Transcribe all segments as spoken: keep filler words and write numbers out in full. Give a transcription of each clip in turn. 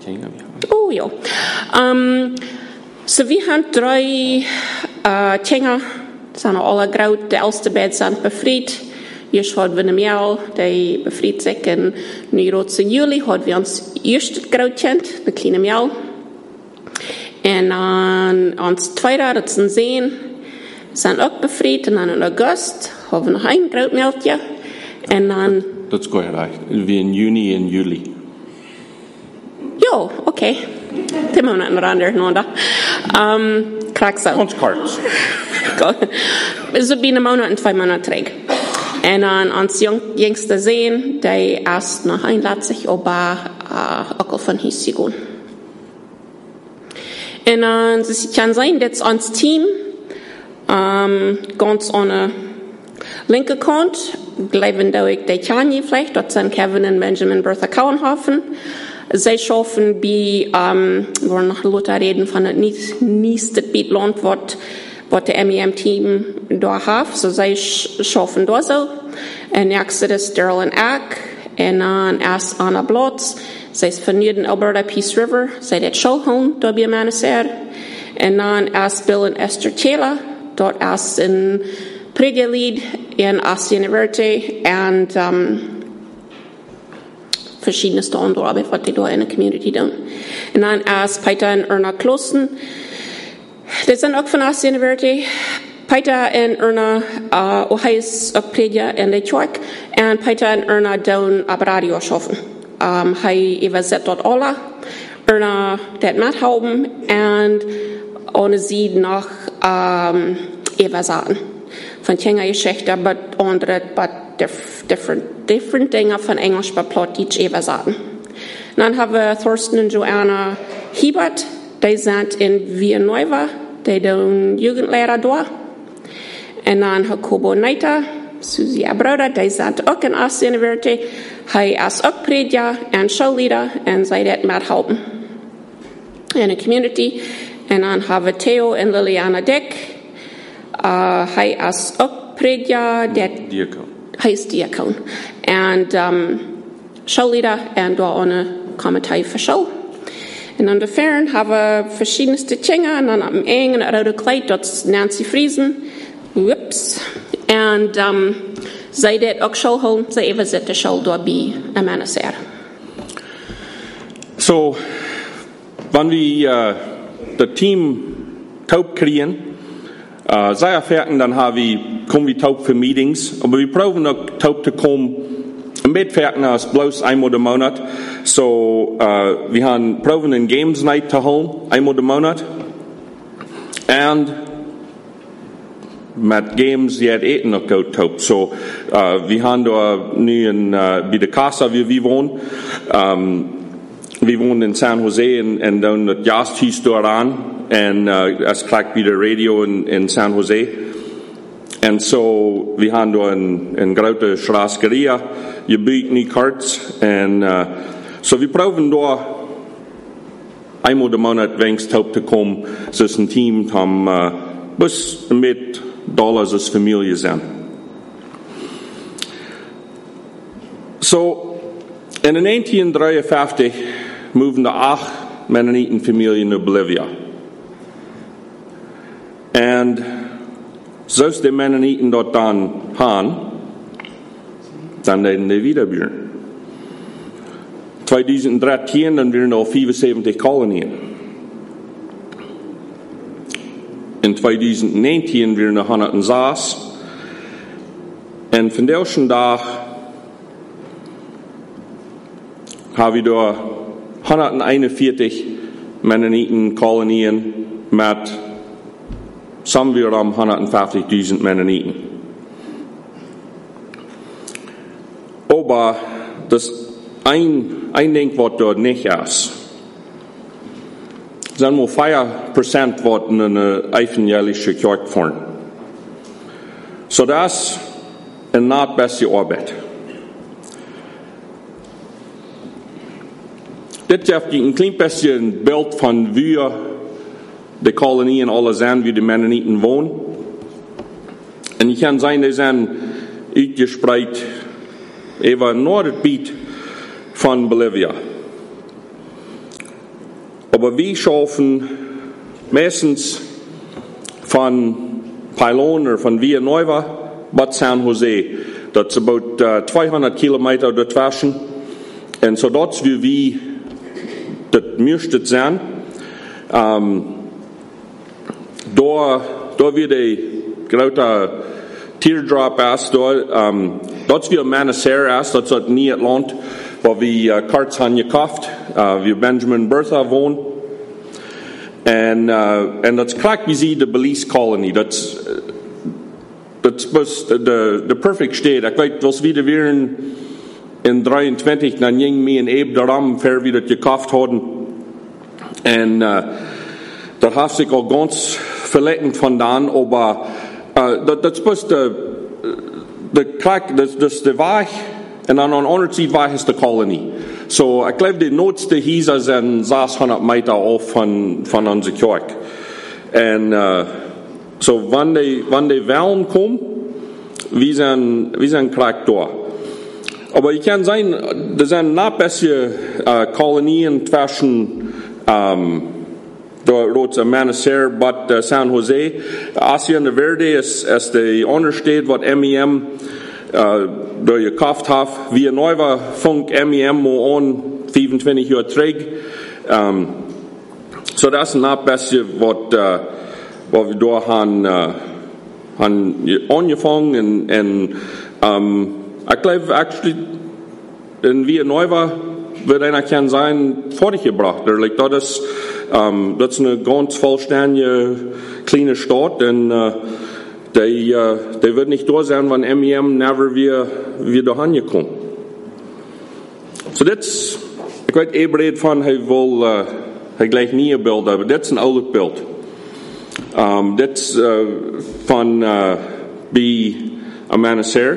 Kenia? Oh ja. Um, so wir haben drei uh, Kenia, sind alle groot, de oudste bed zijn bevrijd. Eerst hadden we een jaar, die bevrijd zich in nu rots in juli, hadden we ons eerste groot kind, de kleine miauw. En dan ons tweede, dat is een zeen, zijn ook bevrijd. En dan in augustus hebben we nog een groot meldje. En dan... Dat is goed, wie in juni en juli. Ja, oké. Okay. Die maanden erander, noda. Um, krijg zo. Ons karts. Zo binnen een maand en twee maanden terug. En dan ons jong, jongste zeen, die eerst nog een laat zich op uh, ook al van huis gaan. En dan het kan zijn dat ons team um, ganz aan de linkerkant blijven door ik de Kanye vielleicht, dat zijn Kevin en Benjamin Bertha Kauenhofen. Zij schaffen bij, um, we gaan nog later reden van het niet, niet het Biedland wat wat de M E M-team daar heeft. So zij schaffen daar zo. En nächste is Daryl en ik. En dan eerst Anna Blotz. Zij is van in Alberta Peace River. Zij dat schoolhoon, daar bij Manassar. En dan eerst Bill en Esther Taylor. Dat eerst in Predialied in Asien Verte. En um, verschillende staan daar, aber wat die daar in de community doen. En dan eerst Peter en Erna Klossen. Dat zijn ook van Asien Verte. Peter en Erna, uh, Ohijs ook predja in de kerk. En Peter en Erna doen op radio schaffen. Um, hij überzet dat alle. Erna dat methouden. En ohne sie nog um, übersetzen. Van Kenia Geschichte, aber andere, but different, different dingen van Englisch, but plot iets übersetzen. Dan hebben we Thorsten en Joanna Hiebert. Die zijn in Villanova, die doen Jugendlehrer daar. En dan Jacobo Neiter, Susie Abroda, die zijn ook in Asien Verte. Hij is ook prediger en showleader en zij dat met helpen in de community. En dan hebben we Theo en Liliana Deck. Uh, hij is ook prediger. Diakon. Hij is diakon. En um, showleader en daar een comité voor show. En aan de fern hebben we verschillende dingen. En dan op een eng en rode kleed, dat is Nancy Friesen. Whoops. En um, zij deed ook show home. Zij even zitten show door bij een Manassar. So, wanneer we uh, het team taub krijgen, uh, zij erfahren, dan hebben we, komen we taub voor meetings. Maar we proberen ook taub te komen. Een beetje als bloos eenmaal de maand. So, uh, we gaan proberen een games night te houden, eenmaal de maand. En met games die het eten ook goed taub. So, uh, we gaan daar nu in, uh, bij de casa waar we wonen. Um, we wonen in San Jose en, en dan het jaasthuis daar aan. En uh, als krijg bij de radio in, in San Jose. En zo, so, we gaan daar een, een grote schraskeria. Je biedt niet karts. En uh, so we proberen daar eenmaal de maand wenigstens op te komen. Zoals een team om uh, best met dollars als familie zijn. So, in negentien drieënvijftig moven de acht Mennonitenfamilie naar Bolivia. En zoals de Mennoniten dat dan gaan, dan deden de wiederburen. twintig dertien dan waren er al vijfenzeventig koloniën. In twintig negentien waren er honderdzes. En van deze dag hebben we daar honderdeenenveertig Mennoniten koloniën met samen weer om honderdvijftigduizend Mennoniten. Maar dat is één, één ding wat er niet is. Er zijn maar vier procent wat in een evangelische kerk vormen. So dat is een not beste arbeid. Dit geeft je een klein beetje een beeld van wie de kolonieën alle zijn, wie de Mennoniten wonen. En je kan zien, die zijn uitgespreid even naar het gebied van Bolivia. Aber wir schaffen meistens von Pylon oder von Villanova bis San Jose. Das ist about uh, zweihundert Kilometer dazwischen. Und so dort wie wir das müsste sein. Um, da, da wird der große Teardrop erst, da, um, dort wie Manasseh erst, das ist nie ein Land, wo wir uh, Karts haben gekauft, uh, wie Benjamin Bertha wohnen. Und, uh, und das klingt wie sie die Belize Colony. Das, das ist der, der perfect State. Ich weiß, was wieder wären in dreiundzwanzig, dann ging mir ein Ebe daran, für wir das gekauft haben. Und uh, das hat sich auch ganz verletzend von dann, aber uh, das, das ist der, der Krack, das, das ist der Weich, und dann an der anderen Seite Weich ist die Kolonie. So, ich glaube, die Notste Hieser sind sechshundert Meter auf von, von unserer Kirche. Und uh, so, wenn die, wenn die Wellen kommen, wir sind, wir sind Krack da. Aber ich kann sagen, da sind noch bessere uh, Kolonien zwischen um, da Manasseh but uh, San Jose. Asia Verde ist, ist die Unterstadt, was M E M uh, da gekauft hat. Wie neu war Funk M E M an fünfundzwanzig Jahre zurück. Um, so das ist noch besser, was uh, was wir da haben, uh, haben angefangen. Und, und um, ich glaube, actually, in wie neu war, wird einer kann sein, fortgebracht. Like, das ist, um, das ist eine ganz vollständige, kleine Stadt, und uh, die, uh, die wird nicht da sein, wenn M E M never wieder, wieder angekommen. So, das, ich weiß, Ebrede von, er will, uh, er gleich nie ein Bild, aber das ist ein altes Bild. Um, das ist uh, von, uh, B. Manasseh.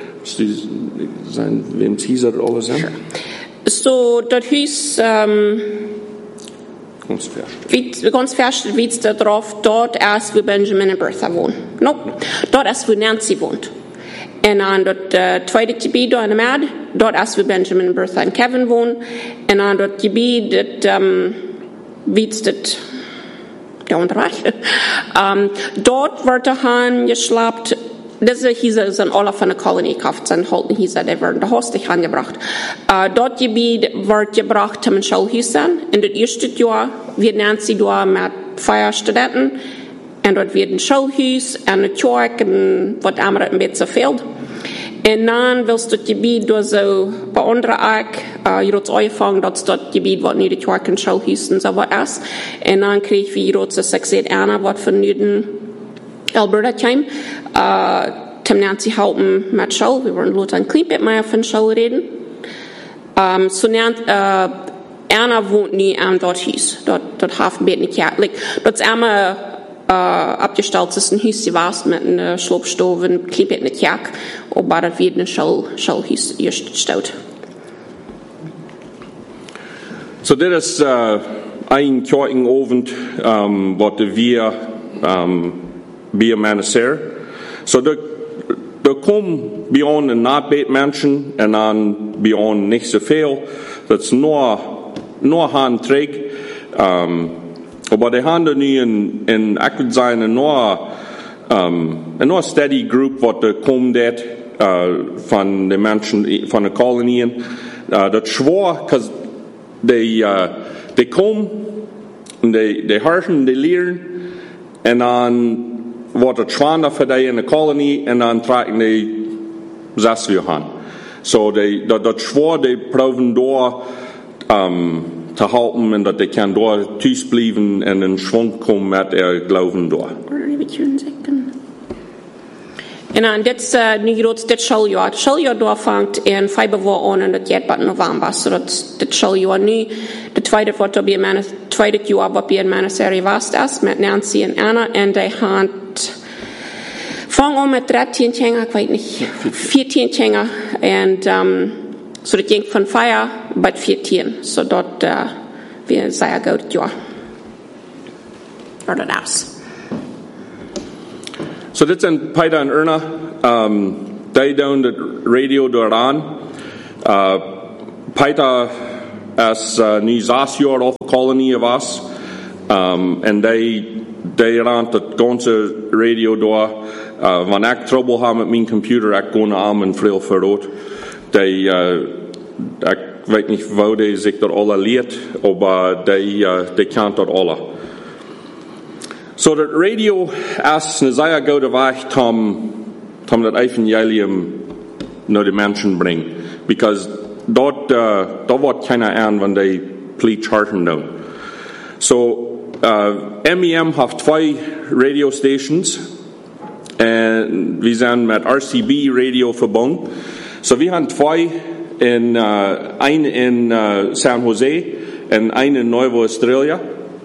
Sein, wem Caesar alles sind? Sure. So, das hieß, ähm, ganz fest. Wie, ganz fest, wie es da drauf, dort erst, wo Benjamin und Bertha wohnen. Nope. Dort erst, wo Nancy wohnt. Und dann dort, äh, zweite Gebiet da in der Mad, dort erst, wo Benjamin und Bertha und Kevin wohnen. Und dann dort Gebiet, das, ähm, wie es das, der Unterreich. ähm, dort wird der Hahn geschlappt. Das sind alle von der Kolonie gekauft, sind Holten Hieser, die werden da hostig angebracht. Uh, dort Gebiet wird gebracht zum Schulhäusern. In das erste Jahr wird Nancy da mit Feierstudenten. Und dort wird ein Schulhaus, eine Kirche, und was andere ein bisschen fehlt. Und dann willst du das Gebiet da so bei anderen auch, uh, ihr habt angefangen, dass das Gebiet, was nicht die Kirche und Schulhaus und so was ist. Und dann krieg ich, wie ihr habt so gesagt, einer, was von Nüden Alberta came, uh, Tim Nancy helpen mit Schule. Wir wollen Leute ein klein bisschen mehr von Schule reden. Um, so Nancy, uh, Anna wohnt nie am dort hieß. Dort, dort haben wir nicht Catholic. Dort ist einmal, uh, abgestellt, ist ein Haus, die war mit einer Schlupfstove, ein klein bisschen nicht Kerk. Aber das wird eine Schule, Schulhaus erst gestellt. So, das ist, uh, ein Kirchenabend, um, was wir, um, bei Manasseh. So, da, da kommen bei uns ein Nachbetmenschen und dann bei uns nicht so viel. Das ist nur, nur Handträg. Um, aber die haben da nie in, in, ich würde sagen, nur, um, eine steady group, was da kommt, uh, von den Menschen, von den Kolonien. Uh, das ist schwer, because die, uh, die kommen und die, die hören, die lernen, und dann wordt het zwaarder voor die in de kolonie en dan trekken die zes weer aan. So die, dat, dat zwaar, die proeven door um, te houden en dat die kan door thuis blijven en in schwung komen met er geloven door. En dan dit uh, nu groot dit schooljaar. Het schooljaar doorvangt in februari aan en dat gaat bij november. So dat dit schooljaar nu, de tweede wordt op je tweede jaar wat bij een Manasseh was is met Nancy en Anna en die gaan vang om met dertien tjenger, ik weet niet, veertien tjenger en um, so dat ging van vijf bij veertien. So dat uh, weer zeer goed jaar. Or dat is. So dit zijn Peter en Erna. Um, die doen het radio door aan. Uh, Peter als uh, nu zes jaar op kolonie was. Um, en die, die rand het ganze radio door. Uh, wanneer ik trouble heb met mijn computer, ik ga naar aan en veel verrood. Die, uh, ik weet niet waar die zich dat alle leert, maar die, uh, die kan dat alle. So dat radio is een zeer goede weg om, om dat evangelium naar de mensen brengen. Because dat, uh, dat wordt keiner aan wanneer die pleet charten doen. So, uh, M E M heeft twee radio stations. En we zijn met R C B radio verbonden. So we hebben twee, in, uh, een in uh, San Jose en een in Nieuw-Australië.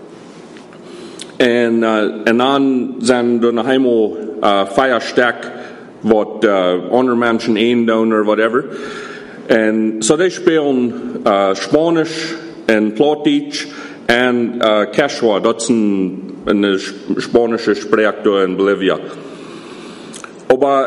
En, uh, en dan zijn er nog eenmaal uh, vijf sterk wat uh, andere mensen één doen of whatever. En so die spelen uh, Spanisch en Plattdeutsch en uh, Quechua, dat is een, een Spanische spreker in Bolivia. Maar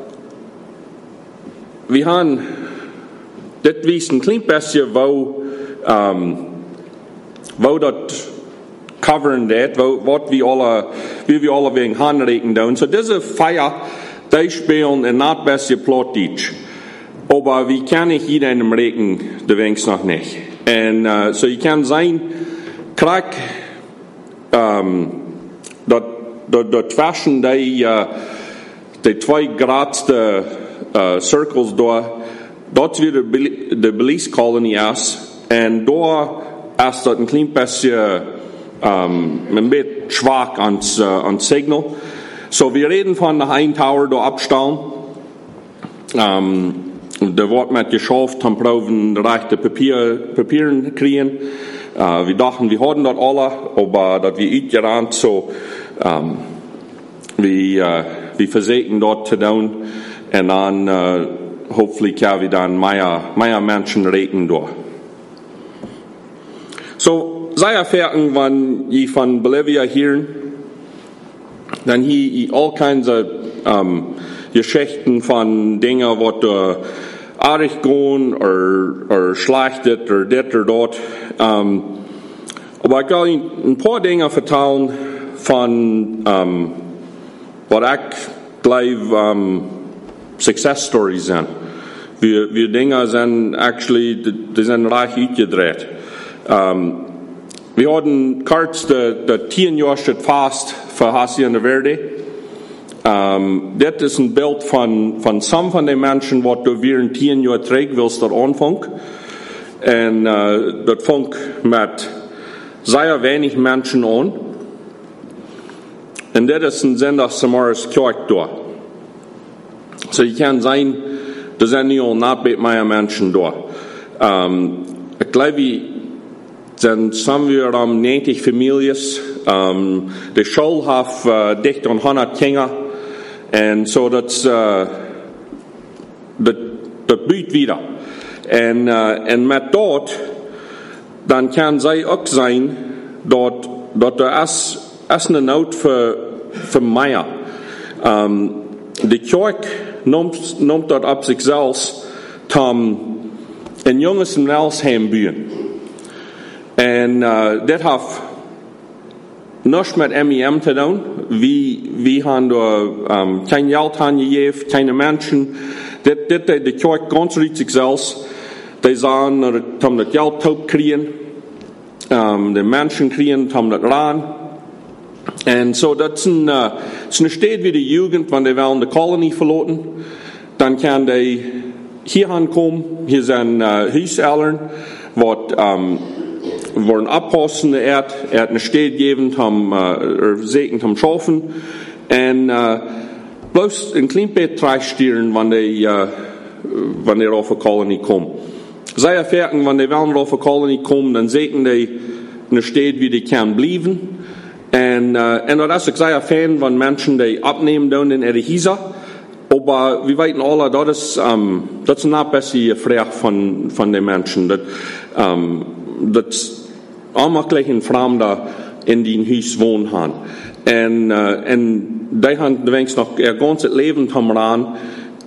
we hebben dit wees een klein beetje wou, um, wou dat coveren dat, wat we alle, wie we alle wegen handreiken doen. So deze feier, die spelen in dat beetje Plattdeutsch. Aber we kunnen niet iedereen reken, de wenks nog niet. En uh, so je kan zijn, krijg um, dat, dat, dat fashion die uh, de twee grootste uh, cirkels door, dat weer de, de Belize kolonie is. En daar is dat een klein beetje, um, een beetje zwak aan het uh, signal. So we reden van de Heintower door opstaan. Um, er wordt met geschaft, om proeven de rechte papier, papieren krijgen. Uh, we dachten, we hadden dat alle, maar dat we uitgerand, so um, we, uh, we verzekeren dat te doen. En dan, uh, hopefully, kunnen we dan meer, meer mensen rekenen door. So, zij ervaren, wanneer je van Bolivia hier, dan hier je all kinds of um, Geschichten von Dingen, wat uh, aardig gaan, or, or schlecht is, or dit or dat. Um, aber ik wil een paar dingen vertellen van um, wat ik geloof um, success stories zijn. Wir, wir Dinge sind actually, die sind reich uitgedreht. Um, wir hadden kurz de, de tien jaar fast voor Hacienda Verde. Um, dit is een beeld van, van some van de mensen wat du weer een tien jaar terug wilst dat aanvangen. En uh, dat vangt met zeer weinig mensen aan. En dit is een zondagsamaris kerk door. So je kan zijn, er zijn nu al niet meer mensen door. Um, ik geloof, er zijn somewhere um, negentig families. Um, de school heeft uh, dicht aan honderd kinderen. En zo dat, uh, dat, dat buurt weer. En, uh, en met dat, dan kan zij ook zijn dat, dat er is, is een nood voor, voor mij. Um, de kerk noemt, noemt dat op zichzelf om een jongens en meisjes heen buien. En uh, dit heeft niets met M E M te doen. We, we hebben er um, geen geld aan gegeven, geen mensen. Dit, dit de, de kerk ganz uit zichzelf. Die zeggen dat om dat geld te krijgen. Um, de mensen krijgen om dat aan. En zo, dat is een, uh, is een stad wie de jeugd, wanneer die willen de kolonie verlaten. Dan kan die hier aankomen. Hier zijn uh, huiseltern, wat um, worden oppassen, er hat eine Stadt gegeben, um, uh, segend um schaffen. En uh, bloß een klein beetje terugsturen, wanneer die, uh, wanneer die auf de kolonie komen. Zij ervaren, wanneer die wel auf de kolonie komen, dan zeggen die een Stadt, wie die kan blijven. En, uh, en dat is ook zeer fijn van mensen die opnemen doen in ihre Häuser. Aber wir weten alle, dat is, um, dat is een beetje vraag van, van de mensen. Dat, um, dat allemaal gleich een vreemde in die huis wonen gaan. En, uh, en die gaan de wenigstens nog er ganz het leven gaan.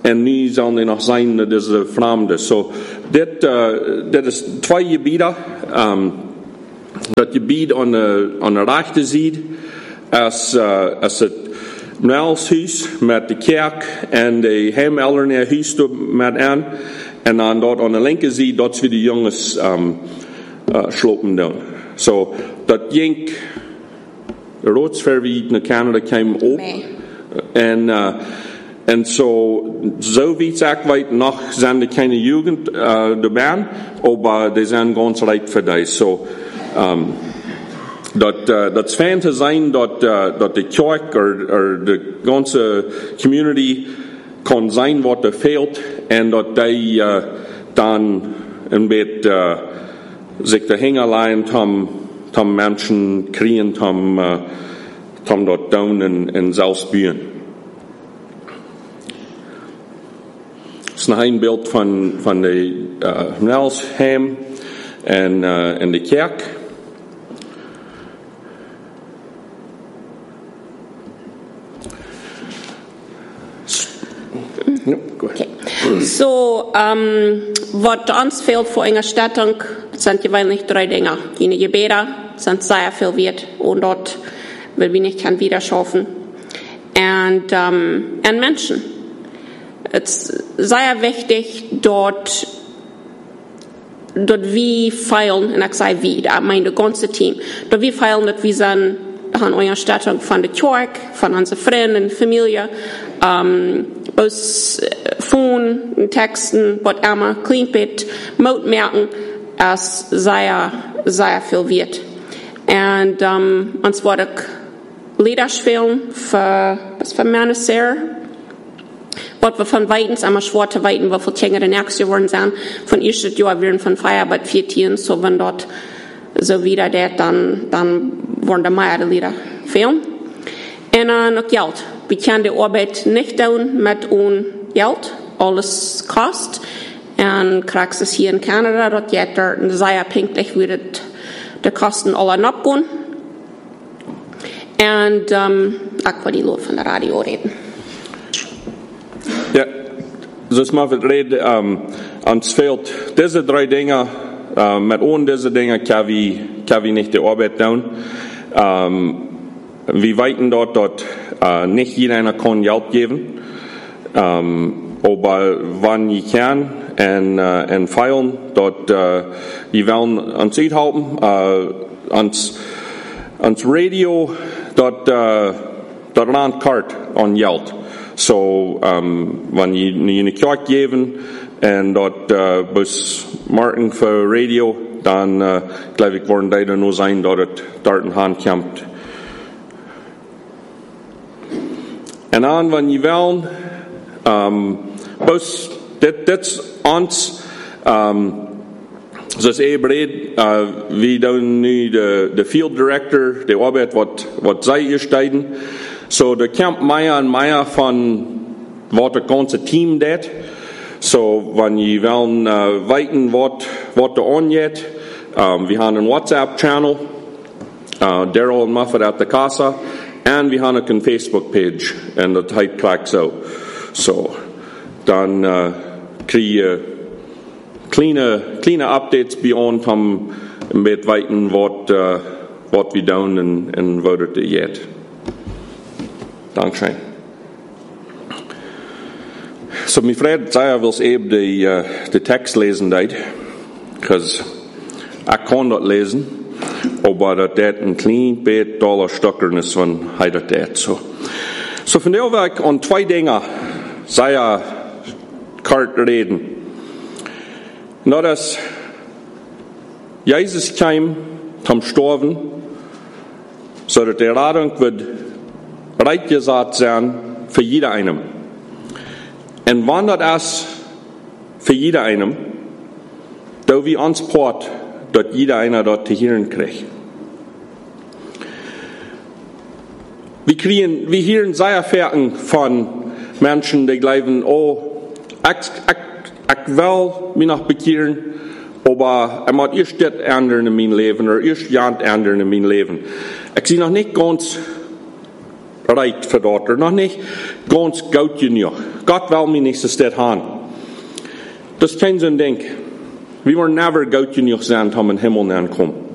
en nu zullen die nog zijn, dat is de vreemde. So, dit, uh, dit is twee gebieden. Um, dat gebied aan de, aan de rechterzijde is, uh, is het Nelshuis met de kerk en de Heimelderneer huis met aan. En dan dort aan de linkerzijde, dat is wie de jongens um, uh, slopen doen. So, dat jink de roodsverwiet naar Canada kwam op. En, uh, en so, so wie ik weet, nog zijn er keine Jugend uh, dabei, aber die zijn ganz reit für das. So, um, dat, uh, dat is fijn te zijn dat, uh, dat de kerk of de ganze community kan zijn wat er fehlt en dat die uh, dan een beetje uh, zich de hingerleien tom, tom mensen kriegen, tom, uh, tom dat doen en, en zelfs buien. Het is een beeld van, van de uh, Nelsheim en, uh, en de kerk. Okay. So, um, wat ons fehlt voor een Stattung, sind gewöhnlich drei Dinge. Die Gebete sind sehr viel wert und dort will wir nicht kann wieder schaffen. Und, um, und Menschen. Es ist sehr wichtig, dort, dort wir feilen, und ich sage wie, ich meine das ganze Team, dort wir feilen, dass wir sind an eurer Stattung von der Kirche, von unseren Freunden, Familie, um, aus Phone, Texten, was immer, Kleinbett, Mutmerken, es sehr, sehr viel wird. Und um, uns wollte ich Lieder spielen für, was für Männer sehr, was wir von Weitens einmal schwer zu weiten, wie viele Kinder der nächste geworden sind. Von erstes Jahr werden von Feierarbeit vierzehn, so wenn dort so wieder der, dann, dann wollen die mehr Lieder spielen. Und uh, noch Geld. Wir können die Arbeit nicht tun mit ohne Geld. Alles kostet. Und kriegst es hier in Kanada, dort geht er sehr pünktlich, würde die Kosten alle abgehen. Und um, ich will die Leute von der Radio reden. Ja, dus maar we reden, um, ons fehlt diese drei Dinge, uh, mit ohne diese Dinge kann wir, kann wir nicht die Arbeit tun. Um, wir weiten dort, dort uh, nicht jeder kann Geld geben, um, aber wann ihr kann und, uh, und feiern, dort, uh, wir wollen uns halten, uh, ans, ans Radio, dort, uh, dort lernt Kart an Geld. So, um, wenn je eine Kirche geben und dort uh, bis Martin für Radio, dann uh, glaube ich, werden die da nur sein, dass es dort in Hand kommt. Und dann, wenn je wollen, um, bis, das uns, um, zoals ik bereid, uh, we doen nu de, de field director, de arbeid wat, wat zij hier steden. So, er kommt mehr und mehr von, was das ganze Team deed. So, wenn ihr wollen, uh, weiten, was, was da angeht, um, wir haben einen WhatsApp-Channel, uh, Daryl und Muffet at the Casa, und wir haben eine Facebook-Page, und das heißt Crack so. So, dann, uh, kriege ihr kleine, kleine Updates bei uns, um ein bisschen weiten, was, uh, was wir tun und, und wo das geht. Dankeschön. So, mijn vriend zei wil even de, uh, de tekst lezen, because ik kan dat lezen, maar dat is een klein beetje dollar stukker is van hij dat deed. So, so vandaag wil ik aan twee dingen zei kort reden. En dat is, Jezus kwam om sterven, zodat de reding wird reit gesagt sein für jeder einem. Und wann das ist für jeder einem, da wir uns port, dort jeder einer dort zu hören kriegt. Wir kriegen, wir hören sehr Fährten von Menschen, die glauben, oh, ich, ich, ich will mich noch bekehren, aber ich muss erst das ändern in meinem Leben, oder erst ja ändern in meinem Leben. Ich sehe noch nicht ganz, reit für dort, noch nicht ganz gut genug. Gott will mich nicht so steht haben. Das ist kein so ein Ding. Wir wollen never gut genug sein, um in den Himmel ankommen.